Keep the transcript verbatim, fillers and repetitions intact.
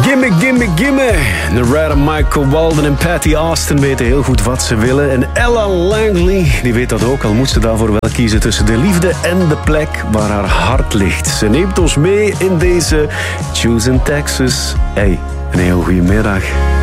Gimme, gimme, gimme. Narada, Michael Walden en Patty Austin weten heel goed wat ze willen. En Ella Langley, die weet dat ook, al moet ze daarvoor wel kiezen tussen de liefde en de plek waar haar hart ligt. Ze neemt ons mee in deze Choose in Texas. Hey, een heel goede middag.